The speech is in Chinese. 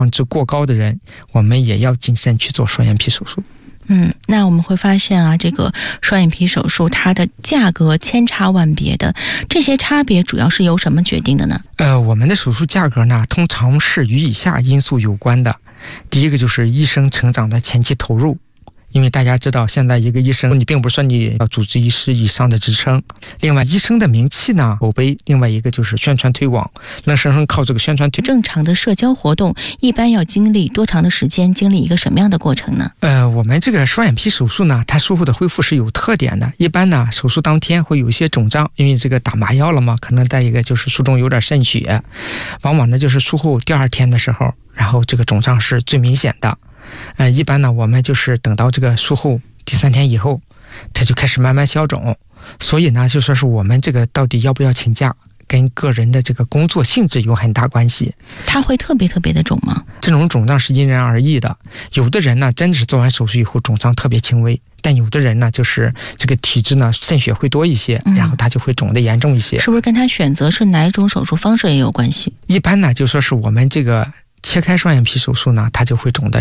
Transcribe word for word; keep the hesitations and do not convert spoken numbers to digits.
值过高的人，我们也要谨慎去做双眼皮手术。 嗯，那我们会发现啊，这个双眼皮手术它的价格千差万别的，这些差别主要是由什么决定的呢？ 呃，我们的手术价格呢，通常是与以下因素有关的。第一个就是医生成长的前期投入。因为大家知道，现在一个医生，你并不是说你要主治医师以上的职称。另外，医生的名气呢，口碑。另外一个就是宣传推广，能生生靠这个宣传推。 正常的社交活动一般要经历多长的时间，经历一个什么样的过程呢？ 呃，我们这个双眼皮手术呢，它术后的恢复是有特点的。一般呢，手术当天会有一些肿胀，因为这个打麻药了嘛，可能再一个就是术中有点渗血，往往呢就是术后第二天的时候，然后这个肿胀是最明显的。呃，一般呢，我们就是等到这个术后第三天以后，它就开始慢慢消肿。所以呢，就说是我们这个到底要不要请假，跟个人的这个工作性质有很大关系。 它会特别特别的肿吗？ 这种肿胀是因人而异的。有的人呢，真的是做完手术以后肿胀特别轻微，但有的人呢，就是这个体质呢，渗血会多一些，然后他就会肿得严重一些。 是不是跟他选择是哪一种手术方式也有关系？ 一般呢，就说是我们这个切开双眼皮手术呢，它就会肿的